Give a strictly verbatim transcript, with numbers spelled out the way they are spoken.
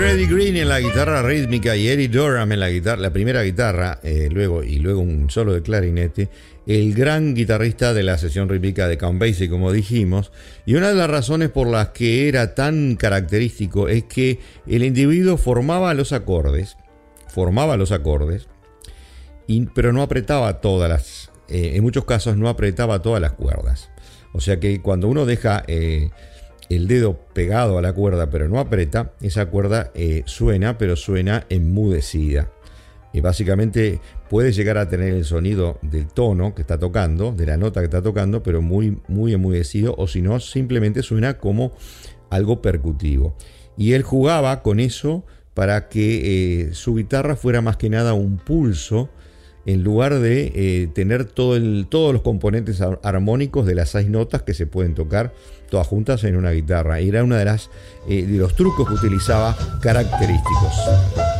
Freddie Green en la guitarra rítmica y Eddie Durham en la guitarra, la primera guitarra, eh, luego y luego un solo de clarinete, el gran guitarrista de la sesión rítmica de Count Basie, como dijimos. Y una de las razones por las que era tan característico es que el individuo formaba los acordes, formaba los acordes, y, pero no apretaba todas las, eh, en muchos casos no apretaba todas las cuerdas. O sea que cuando uno deja eh, el dedo pegado a la cuerda pero no aprieta, esa cuerda eh, suena, pero suena enmudecida. Y básicamente puede llegar a tener el sonido del tono que está tocando, de la nota que está tocando, pero muy, muy enmudecido, o si no, simplemente suena como algo percutivo. Y él jugaba con eso para que eh, su guitarra fuera más que nada un pulso, en lugar de eh, tener todo el, todos los componentes armónicos de las seis notas que se pueden tocar todas juntas en una guitarra. Y era una de las eh, de los trucos que utilizaba característicos.